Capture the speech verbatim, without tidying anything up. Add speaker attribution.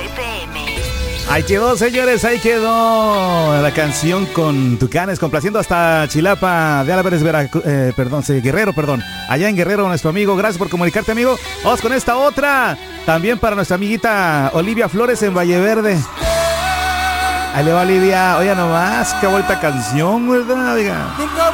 Speaker 1: F M.
Speaker 2: Ahí quedó, señores, ahí quedó la canción con Tucanes, complaciendo hasta Chilapa de Álvarez, Veracruz, eh, perdón, sí, Guerrero, perdón, allá en Guerrero, nuestro amigo. Gracias por comunicarte, amigo. Vamos con esta otra, también para nuestra amiguita Olivia Flores en Valle Verde. Ahí le va, Olivia. Oiga nomás, qué bonita canción, ¿verdad? Oiga.
Speaker 3: Nunca